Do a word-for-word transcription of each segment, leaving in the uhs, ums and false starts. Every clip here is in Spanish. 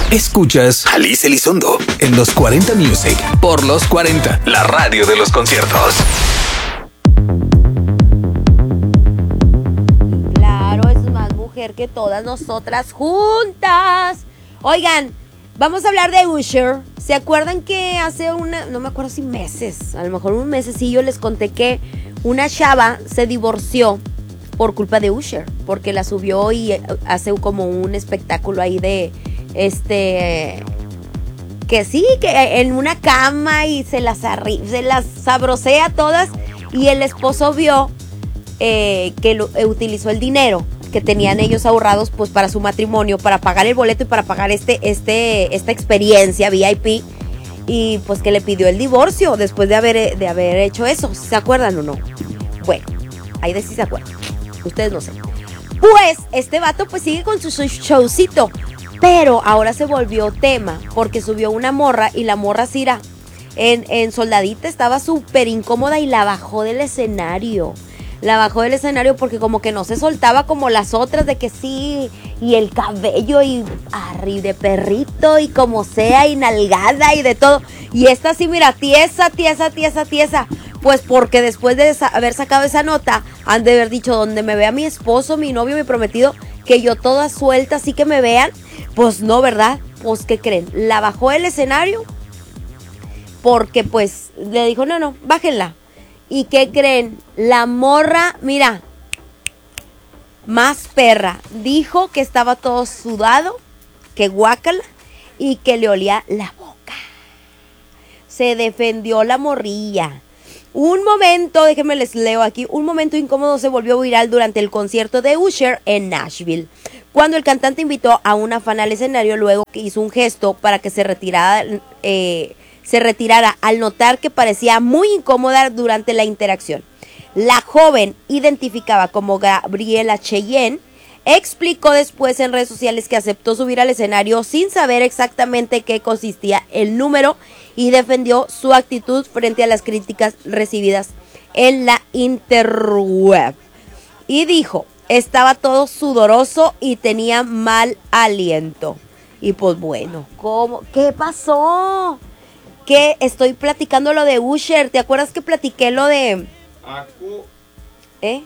Escuchas Alice Elizondo en Los cuarenta Music por Los cuarenta, la radio de los conciertos. Claro, es más mujer que todas nosotras juntas. Oigan, vamos a hablar de Usher. ¿Se acuerdan que hace una, no me acuerdo si meses, a lo mejor un mesecillo les conté que una chava se divorció por culpa de Usher? Porque la subió y hace como un espectáculo ahí de, este, que sí, que en una cama y se las, arri- se las sabrosea todas. Y el esposo vio eh, que lo, eh, utilizó el dinero que tenían ellos ahorrados pues para su matrimonio, para pagar el boleto y para pagar este, este, esta experiencia V I P, y pues que le pidió el divorcio después de haber, de haber hecho eso. ¿Se acuerdan o no? Bueno, ahí de sí se acuerdan, ustedes no sé. Pues este vato pues sigue con su showcito, pero ahora se volvió tema porque subió una morra y la morra Cira en, en soldadita estaba súper incómoda y la bajó del escenario. La bajó del escenario porque como que no se soltaba como las otras de que sí, y el cabello y arriba de perrito y como sea, y nalgada y de todo. Y esta sí, mira, tiesa, tiesa, tiesa, tiesa. Pues porque después de esa, haber sacado esa nota, han de haber dicho, donde me vea mi esposo, mi novio, mi prometido, que yo toda suelta, así que me vean. Pues no, ¿verdad? Pues ¿qué creen? La bajó del escenario porque pues le dijo, no, no, bájenla. ¿Y qué creen? La morra, mira, más perra, dijo que estaba todo sudado, que guácala, y que le olía la boca. Se defendió la morrilla. Un momento, déjenme les leo aquí, un momento incómodo se volvió viral durante el concierto de Usher en Nashville, cuando el cantante invitó a una fan al escenario luego que hizo un gesto para que se retirara, eh, se retirara al notar que parecía muy incómoda durante la interacción. La joven, identificada como Gabriela Cheyenne, explicó después en redes sociales que aceptó subir al escenario sin saber exactamente qué consistía el número y defendió su actitud frente a las críticas recibidas en la interweb. Y dijo, estaba todo sudoroso y tenía mal aliento. Y pues bueno, ¿cómo? ¿Qué pasó? Que estoy platicando lo de Usher. ¿Te acuerdas que platiqué lo de... Acu... ¿Eh?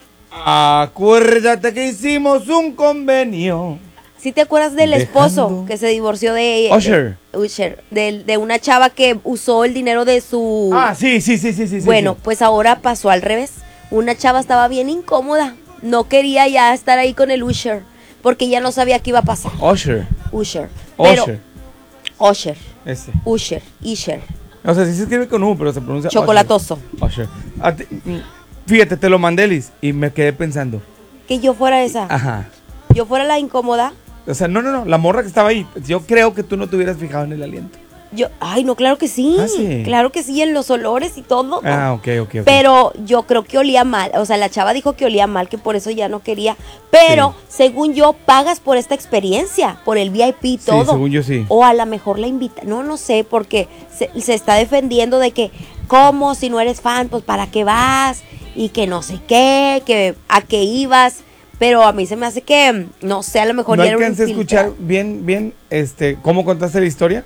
Acuérdate que hicimos un convenio. ¿Sí te acuerdas del Dejando... esposo que se divorció de... Usher. De, Usher. De, de una chava que usó el dinero de su... Ah, sí, sí, sí, sí, sí. Bueno, sí. pues ahora pasó al revés. Una chava estaba bien incómoda. No quería ya estar ahí con el Usher, porque ya no sabía qué iba a pasar. Usher. Usher. Pero, Usher. Usher. Ese. Usher. Usher. O sea, sí se escribe con U, pero se pronuncia Chocolatoso. Usher. Usher. Fíjate, te lo mandé, Liz, y me quedé pensando. Que yo fuera esa. Ajá. Yo fuera la incómoda. O sea, no, no, no, la morra que estaba ahí. Yo creo que tú no te hubieras fijado en el aliento. Yo, ay, no, claro que sí. Ah, sí. Claro que sí, en los olores y todo. Ah, ok, ok, ok. Pero yo creo que olía mal. O sea, la chava dijo que olía mal, que por eso ya no quería. Pero, sí, según yo, pagas por esta experiencia, por el V I P y todo. Sí, según yo sí. O a lo mejor la invita. No, no sé, porque se, se está defendiendo de que, ¿cómo? Si no eres fan, pues ¿para qué vas? Y que no sé qué, que a qué ibas. Pero a mí se me hace que, no sé, a lo mejor no ya era un alcancé a escuchar bien, bien, este, cómo contaste la historia.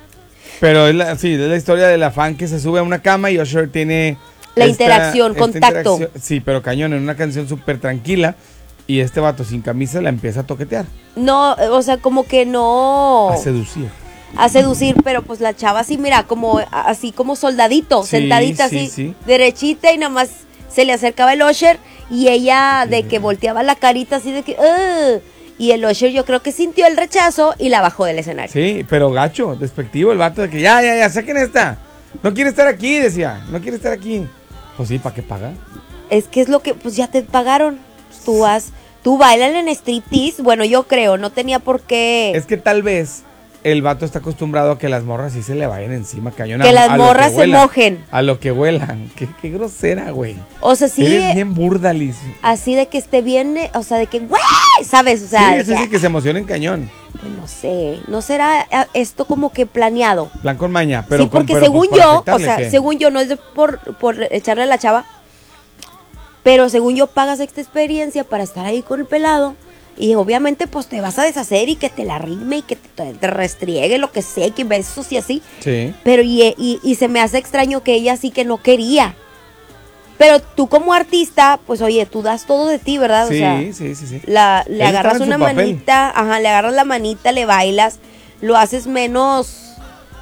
Pero es la, sí, es la historia de la fan que se sube a una cama y Usher tiene... La esta, interacción, esta contacto. Interacción, sí, pero cañón, en una canción súper tranquila. Y este vato sin camisa la empieza a toquetear. No, o sea, como que no... A seducir. A seducir, pero pues la chava así, mira, como así como soldadito, sí, sentadita sí, así, sí. derechita, y nada más se le acercaba el Usher y ella de que volteaba la carita así de que... Uh, y el Usher yo creo que sintió el rechazo y la bajó del escenario. Sí, pero gacho, despectivo el vato de que ya, ya, ya, saquen esta. No quiere estar aquí, decía, no quiere estar aquí. Pues sí, ¿para qué paga? Es que es lo que, pues ya te pagaron. Tú vas, tú bailan en striptease, bueno, yo creo, no tenía por qué... Es que tal vez el vato está acostumbrado a que las morras sí se le vayan encima, cañón. Que a, las a morras que se huelan, mojen. A lo que huelan. Qué, qué grosera, güey. O sea, sí. Eres bien burda, Liz. Así de que esté bien, o sea, de que, güey, ¿sabes? O sea, sí, sí, sí, que se emocionen cañón. Pues no sé, ¿no será esto como que planeado? Plan con maña, pero... Sí, porque con, pero según pues yo, o sea, ¿qué? según yo, no es de por, por echarle a la chava, pero según yo pagas esta experiencia para estar ahí con el pelado Y obviamente pues te vas a deshacer y que te la rime y que te, te restriegue lo que sea, que besos y así. Sí. Pero y, y, y se me hace extraño que ella sí que no quería. Pero tú como artista, pues oye, tú das todo de ti, ¿verdad? Sí, o sea, sí, sí, sí. La, le Él agarras estaba en una su papel. manita, ajá, le agarras la manita, le bailas, lo haces menos,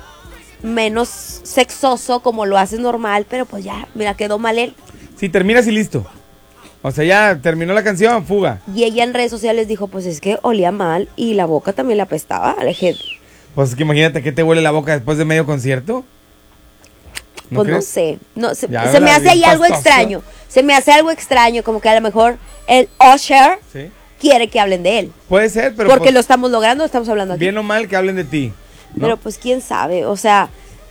menos sexoso como lo haces normal, pero pues ya, mira, quedó mal él. Sí, terminas y listo. O sea, ya terminó la canción, fuga. Y ella en redes sociales dijo, pues es que olía mal y la boca también le apestaba. Le dije, Pues es que imagínate que te huele la boca después de medio concierto. ¿No pues no crees? sé, no, se, Ya, se ¿verdad? me hace Bien ahí algo pastoso. extraño. Se me hace algo extraño, como que a lo mejor el Usher Sí. quiere que hablen de él. Puede ser, pero porque pues, lo estamos logrando, estamos hablando aquí. bien o mal que hablen de ti. ¿no? Pero pues quién sabe, o sea,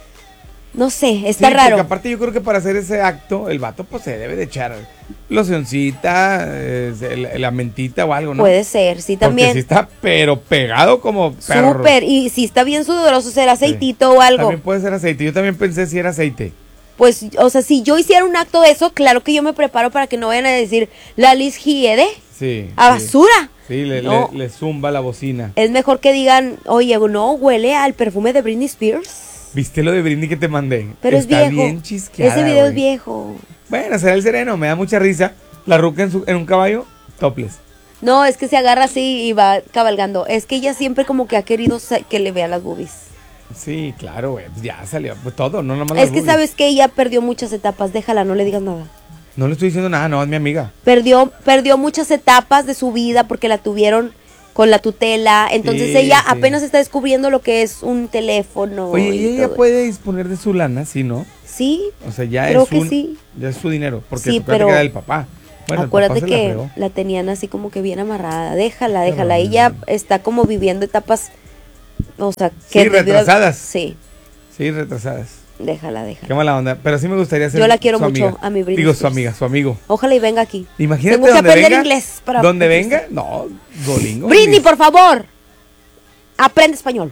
no sé, está Sí, raro. porque aparte yo creo que para hacer ese acto, el vato pues se debe de echar locioncita, eh, la, la mentita o algo, ¿no? Puede ser, sí, Porque también. si está pero pegado como perro. Súper, y si está bien sudoroso, será Sí. aceitito o algo. También puede ser aceite. Yo también pensé si era aceite. Pues, o sea, si yo hiciera un acto de eso, claro que yo me preparo para que no vayan a decir la Liz Giede Sí. a sí. basura. Sí, le, No. le, le zumba la bocina. Es mejor que digan, oye, no, huele al perfume de Britney Spears. ¿Viste lo de Britney que te mandé? Pero Está es viejo. bien chisqueada, Ese video es güey. viejo. Bueno, será el sereno, me da mucha risa. La ruca en, su- en un caballo, topless. No, es que se agarra así y va cabalgando. Es que ella siempre como que ha querido sa- que le vean las boobies. Sí, claro, güey. Pues ya salió pues todo, no nomás las Es que boobies. sabes que ella perdió muchas etapas. Déjala, no le digas nada. No le estoy diciendo nada, no, es mi amiga. Perdió, perdió muchas etapas de su vida porque la tuvieron con la tutela. Entonces Sí, ella sí. apenas está descubriendo lo que es un teléfono. Oye, y y ella todo. puede disponer de su lana, ¿sí, no? Sí, O sea, ya Creo es que un, sí. ya es su dinero, porque Sí, su plata pero queda del papá. Bueno, el acuérdate papá se la que fregó. la, tenían así como que bien amarrada. Déjala, Qué déjala. horror. Ella está como viviendo etapas, o sea, que Sí, debió- retrasadas. Sí, Sí, retrasadas. déjala, Qué déjala. mala onda. Pero sí me gustaría ser Yo la quiero su mucho, amiga. a mi Britney Digo, su Spears. amiga, su amigo. Ojalá y venga aquí. Imagínate Tengo que donde aprender venga. inglés para donde conquistar. venga, no, Golingo. Britney, por favor, aprende español.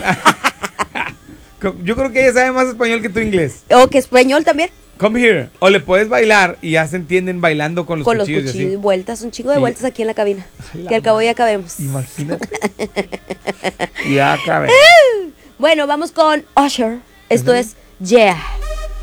Yo creo que ella sabe más español que tú inglés. O que español también, Come here. O le puedes bailar y ya se entienden bailando con los con los cuchillos. y cuchillos y así. vueltas, un chingo de Sí. vueltas aquí en la cabina. La Que al cabo ya acabemos. Imagínate. ya acabé. Bueno, vamos con Usher. Esto Ujú. es Yeah.